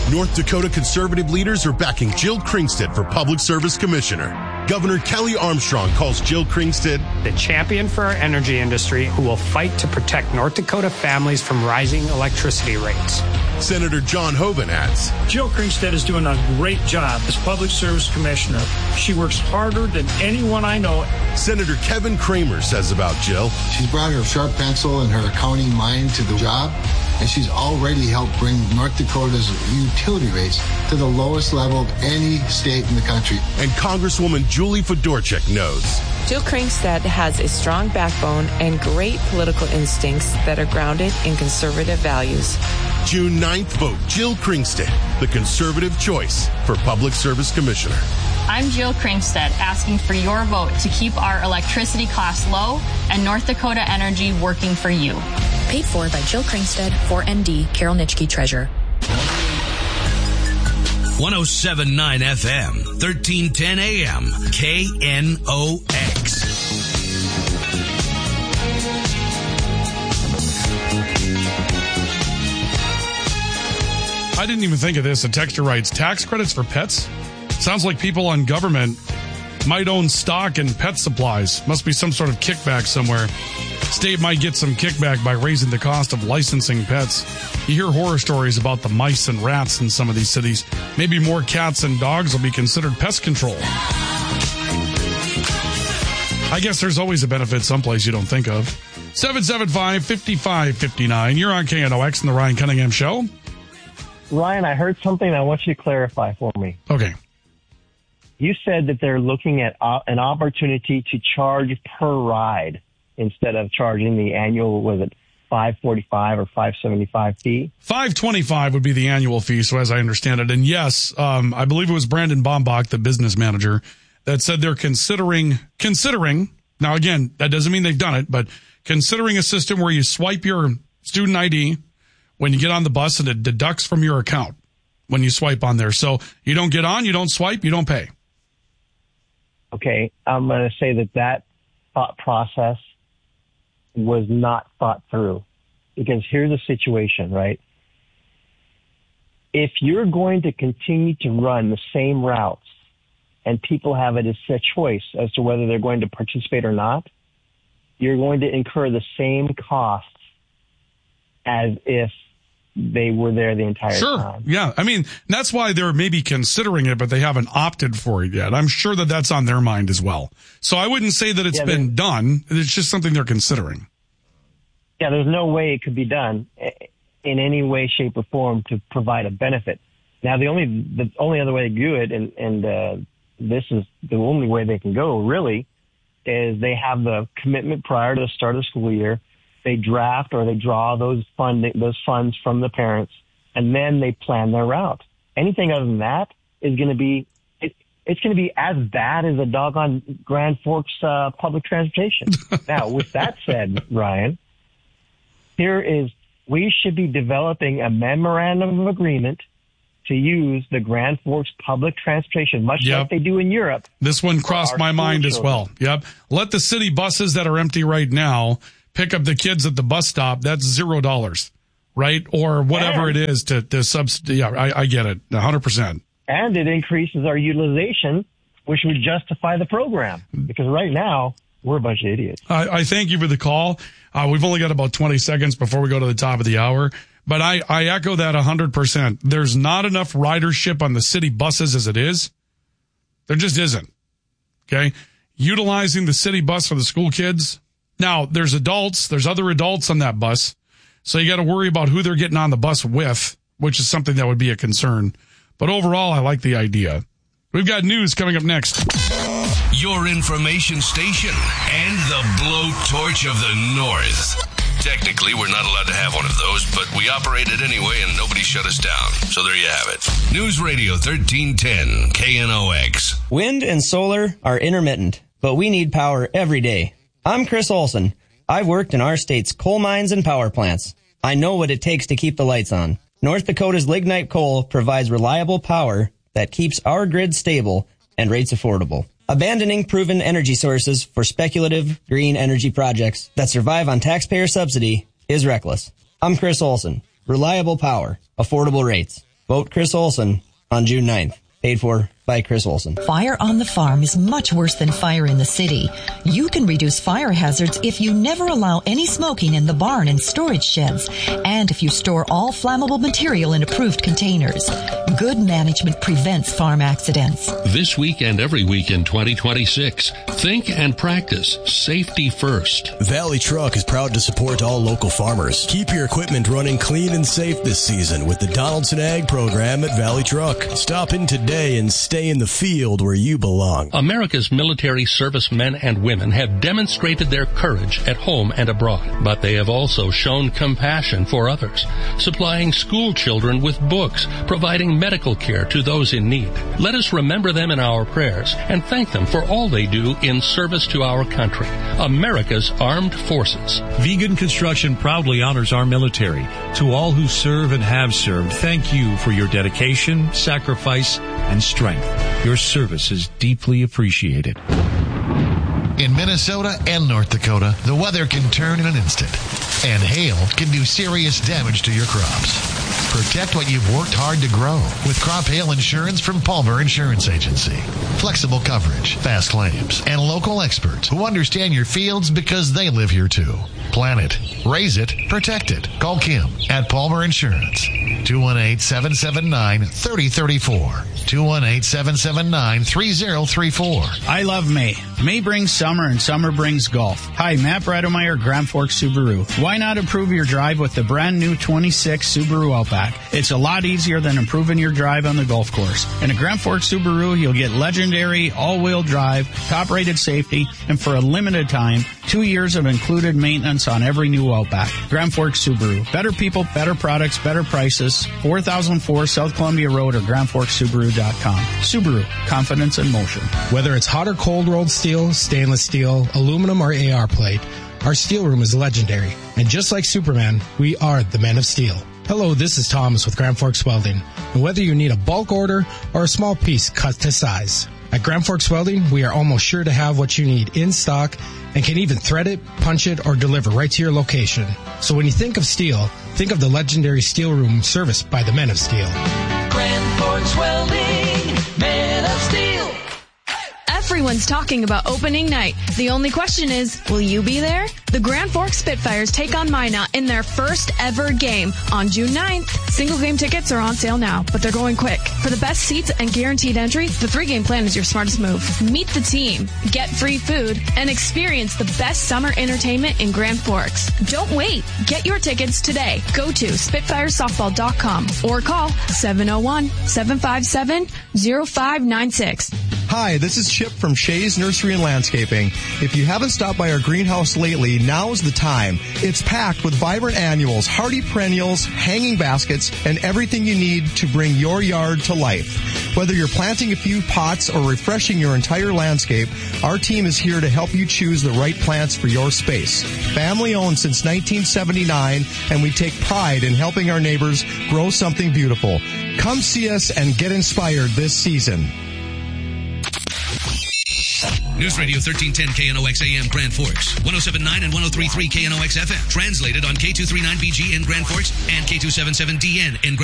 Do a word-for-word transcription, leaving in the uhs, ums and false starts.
North Dakota conservative leaders are backing Jill Kringstad for Public Service Commissioner. Governor Kelly Armstrong calls Jill Kringstad the champion for our energy industry who will fight to protect North Dakota families from rising electricity rates. Senator John Hoeven adds, Jill Kringstad is doing a great job as Public Service Commissioner. She works harder than anyone I know. Senator Kevin Kramer says about Jill, she's brought her sharp pencil and her accounting mind to the job, and she's already helped bring North Dakota's utility rates to the lowest level of any state in the country. And Congresswoman Julie Fedorchak knows Jill Kringstad has a strong backbone and great political instincts that are grounded in conservative values. June ninth, vote Jill Kringstad, the conservative choice for Public Service Commissioner. I'm Jill Kringstad, asking for your vote to keep our electricity costs low and North Dakota Energy working for you. Paid for by Jill Kringstad, four N D, Carol Nitschke, Treasurer. one oh seven point nine F M, thirteen ten A M, K N O X. I didn't even think of this. A texter writes, tax credits for pets? Sounds like people on government might own stock in pet supplies. Must be some sort of kickback somewhere. State might get some kickback by raising the cost of licensing pets. You hear horror stories about the mice and rats in some of these cities. Maybe more cats and dogs will be considered pest control. I guess there's always a benefit someplace you don't think of. seven seven five, five five five nine. You're on K N O X and the Ryan Cunningham Show. Ryan, I heard something I want you to clarify for me. Okay. You said that they're looking at uh, an opportunity to charge per ride instead of charging the annual, was it five forty-five or five seventy-five fee? five twenty-five would be the annual fee, so as I understand it. And yes, um, I believe it was Brandon Bombach, the business manager, that said they're considering, considering, now again, that doesn't mean they've done it, but considering a system where you swipe your student I D when you get on the bus and it deducts from your account when you swipe on there. So you don't get on, you don't swipe, you don't pay. Okay, I'm going to say that that thought process was not thought through, because here's the situation, right? If you're going to continue to run the same routes and people have it as a choice as to whether they're going to participate or not, you're going to incur the same costs as if they were there the entire sure. time. Yeah. I mean, that's why they're maybe considering it, but they haven't opted for it yet. I'm sure that that's on their mind as well. So I wouldn't say that it's yeah, been done. It's just something they're considering. Yeah, there's no way it could be done in any way, shape, or form to provide a benefit. Now, the only the only other way to do it, and, and uh, this is the only way they can go, really, is they have the commitment prior to the start of the school year. They draft or they draw those funding, those funds from the parents, and then they plan their route. Anything other than that is going to be, it, it's going to be as bad as a dog on Grand Forks uh, public transportation. Now, with that said, Ryan, here is, we should be developing a memorandum of agreement to use the Grand Forks public transportation, much yep. like they do in Europe. This one crossed my mind children. as well. Yep. Let the city buses that are empty right now pick up the kids at the bus stop. That's zero dollars, right? Or whatever and, it is to, to subsidy. Yeah, I, I get it. A hundred percent. And it increases our utilization, which would justify the program, because right now we're a bunch of idiots. I, I thank you for the call. Uh, we've only got about twenty seconds before we go to the top of the hour, but I, I echo that a hundred percent. There's not enough ridership on the city buses as it is. There just isn't. Okay. Utilizing the city bus for the school kids. Now, there's adults, there's other adults on that bus, so you got to worry about who they're getting on the bus with, which is something that would be a concern. But overall, I like the idea. We've got news coming up next. Your information station and the blowtorch of the North. Technically, we're not allowed to have one of those, but we operate it anyway, and nobody shut us down. So there you have it. News Radio thirteen ten, K N O X. Wind and solar are intermittent, but we need power every day. I'm Chris Olson. I've worked in our state's coal mines and power plants. I know what it takes to keep the lights on. North Dakota's lignite coal provides reliable power that keeps our grid stable and rates affordable. Abandoning proven energy sources for speculative green energy projects that survive on taxpayer subsidy is reckless. I'm Chris Olson. Reliable power, affordable rates. Vote Chris Olson on June ninth. Paid for by Chris Olson. Fire on the farm is much worse than fire in the city. You can reduce fire hazards if you never allow any smoking in the barn and storage sheds, and if you store all flammable material in approved containers. Good management prevents farm accidents. This week and every week in twenty twenty-six, think and practice safety first. Valley Truck is proud to support all local farmers. Keep your equipment running clean and safe this season with the Donaldson Ag program at Valley Truck. Stop in today and stay in the field where you belong. America's military servicemen and women have demonstrated their courage at home and abroad, but they have also shown compassion for others, supplying school children with books, providing medical care to those in need. Let us remember them in our prayers and thank them for all they do in service to our country, America's armed forces. Vegan Construction proudly honors our military. To all who serve and have served, thank you for your dedication, sacrifice, and strength. Your service is deeply appreciated. In Minnesota and North Dakota, the weather can turn in an instant, and hail can do serious damage to your crops. Protect what you've worked hard to grow with crop hail insurance from Palmer Insurance Agency. Flexible coverage, fast claims, and local experts who understand your fields because they live here too. Plan it, raise it, protect it. Call Kim at Palmer Insurance. two one eight, seven seven nine, three zero three four. two one eight, seven seven nine, three zero three four. I love May. May brings summer and summer brings golf. Hi, Matt Bredemeyer, Grand Forks Subaru. Why not improve your drive with the brand new twenty-six Subaru Outback? It's a lot easier than improving your drive on the golf course. In a Grand Forks Subaru, you'll get legendary all-wheel drive, top-rated safety, and for a limited time, two years of included maintenance on every new Outback. Grand Forks Subaru. Better people, better products, better prices. four thousand four South Columbia Road or grand forks subaru dot com. Subaru. Confidence in motion. Whether it's hot or cold rolled steel, stainless steel, aluminum, or A R plate, our steel room is legendary. And just like Superman, we are the Men of Steel. Hello, this is Thomas with Grand Forks Welding. And whether you need a bulk order or a small piece cut to size, at Grand Forks Welding, we are almost sure to have what you need in stock and can even thread it, punch it, or deliver right to your location. So when you think of steel, think of the legendary steel room serviced by the Men of Steel. Grand Forks Welding, Men of Steel. Everyone's talking about opening night. The only question is, will you be there? The Grand Forks Spitfires take on Minot in their first ever game on June ninth. Single game tickets are on sale now, but they're going quick. For the best seats and guaranteed entry, the three-game plan is your smartest move. Meet the team, get free food, and experience the best summer entertainment in Grand Forks. Don't wait. Get your tickets today. Go to spitfires softball dot com or call seven oh one, seven five seven, oh five nine six. Hi, this is Chip from Shays Nursery and Landscaping. If you haven't stopped by our greenhouse lately, now's the time. It's packed with vibrant annuals, hardy perennials, hanging baskets, and everything you need to bring your yard to life. Whether you're planting a few pots or refreshing your entire landscape, our team is here to help you choose the right plants for your space. Family owned since nineteen seventy-nine, and we take pride in helping our neighbors grow something beautiful. Come see us and get inspired this season. News Radio thirteen ten K N O X A M Grand Forks, one oh seven point nine and one oh three point three K N O X F M. Translated on K two thirty-nine B G in Grand Forks and K two seventy-seven D N in Grand